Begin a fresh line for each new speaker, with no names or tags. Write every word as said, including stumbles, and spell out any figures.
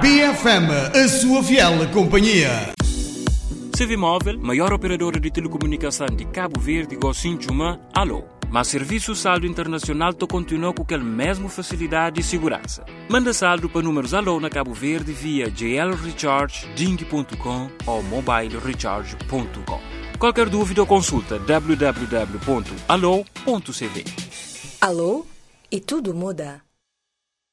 B F M, a sua fiel companhia.
Civimóvel, maior operadora de telecomunicação de Cabo Verde, Gocinchuma, alô. Mas serviço saldo internacional to continua com aquela mesma facilidade e segurança. Manda saldo para números alô na Cabo Verde via j l recharge ding ponto com ou mobile recharge ponto com. Qualquer dúvida ou consulta w w w ponto alô ponto c v.
Alô? E tudo muda.